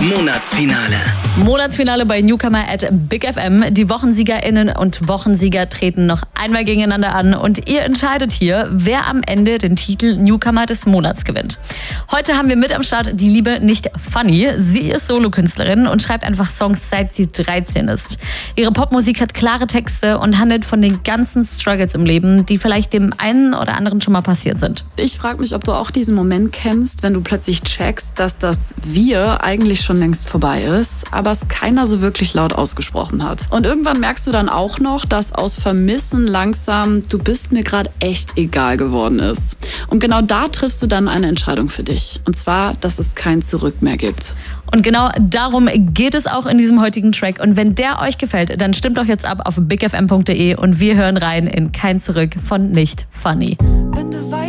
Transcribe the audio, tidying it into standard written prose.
Monatsfinale. Monatsfinale bei Newcomer at Big FM. Die WochensiegerInnen und Wochensieger treten noch einmal gegeneinander an und ihr entscheidet hier, wer am Ende den Titel Newcomer des Monats gewinnt. Heute haben wir mit am Start die liebe Nicht Funny. Sie ist Solokünstlerin und schreibt einfach Songs, seit sie 13 ist. Ihre Popmusik hat klare Texte und handelt von den ganzen Struggles im Leben, die vielleicht dem einen oder anderen schon mal passiert sind. Ich frage mich, ob du auch diesen Moment kennst, wenn du plötzlich checkst, dass das Wir eigentlich schon längst vorbei ist, aber es keiner so wirklich laut ausgesprochen hat. Und irgendwann merkst du dann auch noch, dass aus Vermissen langsam du bist mir gerade echt egal geworden ist. Und genau da triffst du dann eine Entscheidung für dich. Und zwar, dass es kein Zurück mehr gibt. Und genau darum geht es auch in diesem heutigen Track. Und wenn der euch gefällt, dann stimmt doch jetzt ab auf bigfm.de und wir hören rein in Kein Zurück von Nicht Funny.